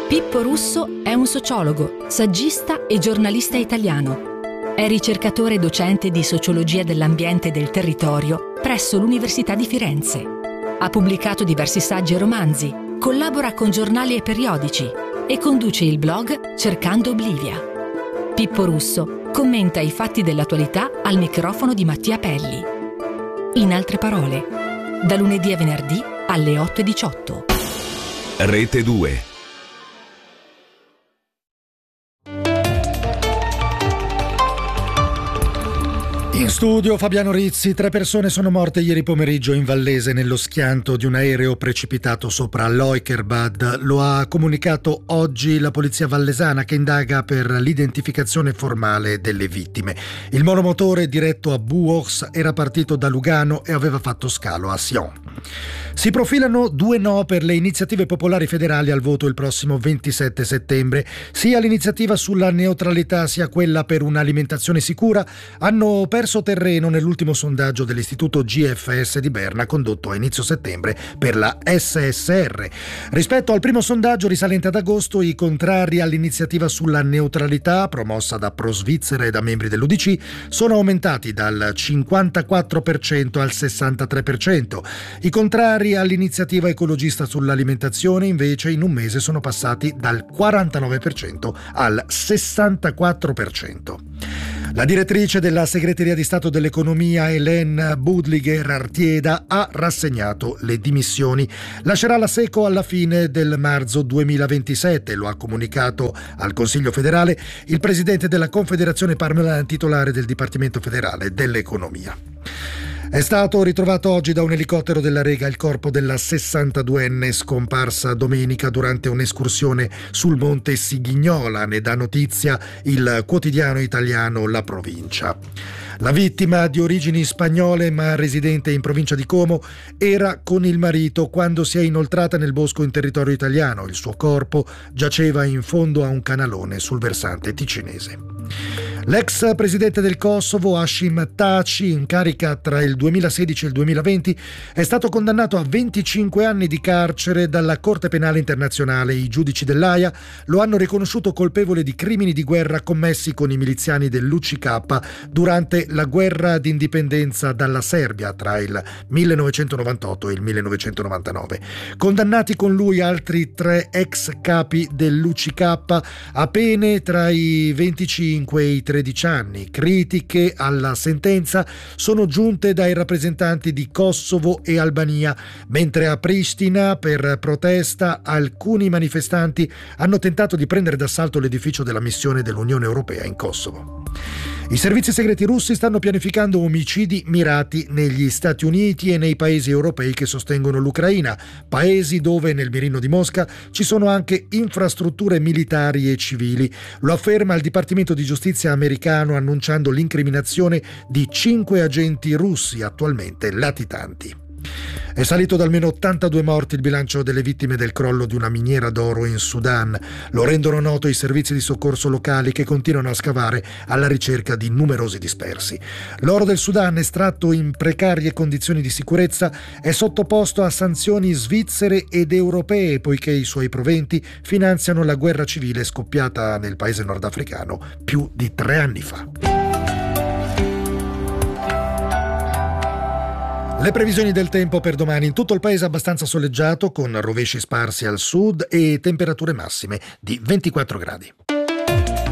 Pippo Russo è un sociologo, saggista e giornalista italiano. È ricercatore e docente di sociologia dell'ambiente e del territorio presso l'Università di Firenze. Ha pubblicato diversi saggi e romanzi, collabora con giornali e periodici e conduce il blog Cercando Oblivia. Pippo Russo commenta i fatti dell'attualità al microfono di Mattia Pelli. In altre parole, da lunedì a venerdì alle 8:18. Rete 2. In studio Fabiano Rizzi. 3 persone sono morte ieri pomeriggio in Vallese nello schianto di un aereo precipitato sopra Leukerbad. Lo ha comunicato oggi la polizia vallesana, che indaga per l'identificazione formale delle vittime. Il monomotore diretto a Buoks era partito da Lugano e aveva fatto scalo a Sion. Si profilano 2 no per le iniziative popolari federali al voto il prossimo 27 settembre. Sia l'iniziativa sulla neutralità sia quella per un'alimentazione sicura hanno perso terreno nell'ultimo sondaggio dell'istituto GFS di Berna condotto a inizio settembre per la SSR. Rispetto al primo sondaggio risalente ad agosto, i contrari all'iniziativa sulla neutralità promossa da Pro Svizzera e da membri dell'UDC sono aumentati dal 54% al 63%. I contrari all'iniziativa ecologista sull'alimentazione invece in un mese sono passati dal 49% al 64%. La direttrice della Segreteria di Stato dell'Economia, Hélène Budliger-Artieda, ha rassegnato le dimissioni. Lascerà la Seco alla fine del marzo 2027, lo ha comunicato al Consiglio federale il presidente della Confederazione Parmelana, titolare del Dipartimento federale dell'Economia. È stato ritrovato oggi da un elicottero della Rega il corpo della 62enne scomparsa domenica durante un'escursione sul monte Sighignola, ne dà notizia il quotidiano italiano La Provincia. La vittima, di origini spagnole ma residente in provincia di Como, era con il marito quando si è inoltrata nel bosco in territorio italiano. Il suo corpo giaceva in fondo a un canalone sul versante ticinese. L'ex presidente del Kosovo, Hashim Thaçi, in carica tra il 2016 e il 2020, è stato condannato a 25 anni di carcere dalla Corte Penale Internazionale. I giudici dell'Aia lo hanno riconosciuto colpevole di crimini di guerra commessi con i miliziani dell'UCK durante la guerra d'indipendenza dalla Serbia tra il 1998 e il 1999. Condannati con lui altri 3 ex capi dell'UCK a pene tra i 25 e i 13 anni. Critiche alla sentenza sono giunte dai rappresentanti di Kosovo e Albania, mentre a Pristina, per protesta, alcuni manifestanti hanno tentato di prendere d'assalto l'edificio della missione dell'Unione Europea in Kosovo. I servizi segreti russi stanno pianificando omicidi mirati negli Stati Uniti e nei paesi europei che sostengono l'Ucraina, paesi dove nel mirino di Mosca ci sono anche infrastrutture militari e civili. Lo afferma il Dipartimento di Giustizia americano, annunciando l'incriminazione di 5 agenti russi attualmente latitanti. È salito da almeno 82 morti il bilancio delle vittime del crollo di una miniera d'oro in Sudan. Lo rendono noto i servizi di soccorso locali, che continuano a scavare alla ricerca di numerosi dispersi. L'oro del Sudan, estratto in precarie condizioni di sicurezza, è sottoposto a sanzioni svizzere ed europee, poiché i suoi proventi finanziano la guerra civile scoppiata nel paese nordafricano più di 3 anni fa. Le previsioni del tempo per domani: in tutto il paese abbastanza soleggiato, con rovesci sparsi al sud e temperature massime di 24 gradi.